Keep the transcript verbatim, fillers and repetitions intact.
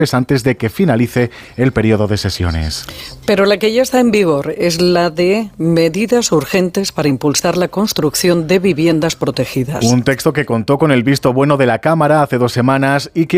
antes de que finalice el periodo de sesiones. Pero la que ya está en vigor es la de medidas urgentes para impulsar la construcción de viviendas protegidas. Un texto que contó con el visto bueno de la Cámara hace dos semanas y que